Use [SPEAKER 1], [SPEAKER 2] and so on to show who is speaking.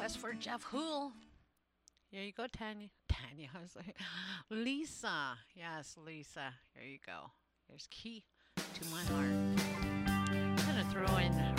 [SPEAKER 1] request for Jeff Hool. Here you go, Tanya. Tanya, I was like, Lisa. Yes, Lisa. Here you go. There's Key to My Heart. I'm going to throw in